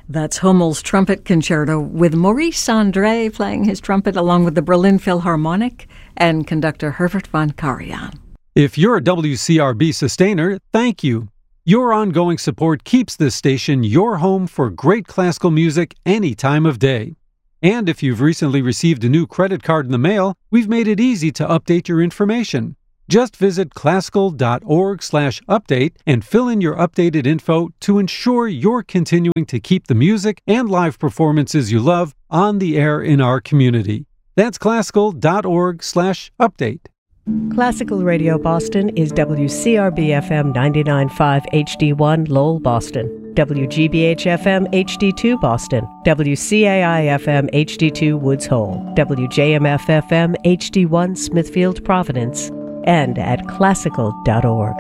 That's Hummel's Trumpet Concerto with Maurice André playing his trumpet along with the Berlin Philharmonic and conductor Herbert von Karajan. If you're a WCRB sustainer, thank you. Your ongoing support keeps this station your home for great classical music any time of day. And if you've recently received a new credit card in the mail, we've made it easy to update your information. Just visit classical.org/update and fill in your updated info to ensure you're continuing to keep the music and live performances you love on the air in our community. That's classical.org/update. Classical Radio Boston is WCRB-FM 99.5 HD1 Lowell, Boston, WGBH-FM HD2 Boston, WCAI-FM HD2 Woods Hole, WJMF-FM HD1 Smithfield, Providence, and at classical.org.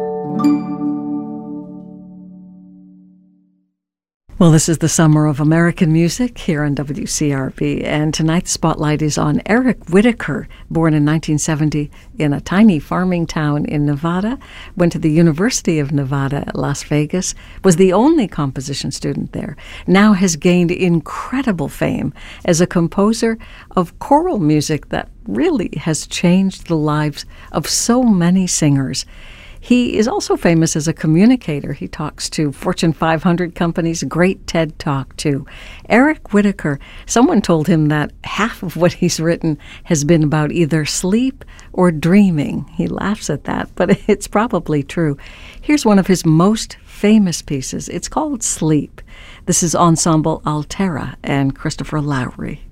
Well, this is the Summer of American Music here on WCRB, and tonight's spotlight is on Eric Whitacre, born in 1970 in a tiny farming town in Nevada, went to the University of Nevada at Las Vegas, was the only composition student there, now has gained incredible fame as a composer of choral music that really has changed the lives of so many singers. He is also famous as a communicator. He talks to Fortune 500 companies, great TED Talk too. Eric Whitacre, someone told him that half of what he's written has been about either sleep or dreaming. He laughs at that, but it's probably true. Here's one of his most famous pieces. It's called Sleep. This is Ensemble Altera and Christopher Lowry.